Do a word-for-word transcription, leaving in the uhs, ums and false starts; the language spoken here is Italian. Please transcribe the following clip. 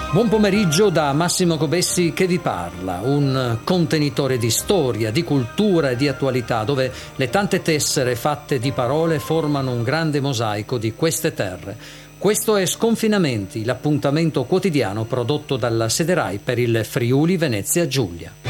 Buon pomeriggio da Massimo Cobessi che vi parla, un contenitore di storia, di cultura e di attualità, dove le tante tessere fatte di parole formano un grande mosaico di queste terre. Questo è Sconfinamenti, l'appuntamento quotidiano prodotto dalla Sede Rai per il Friuli Venezia Giulia.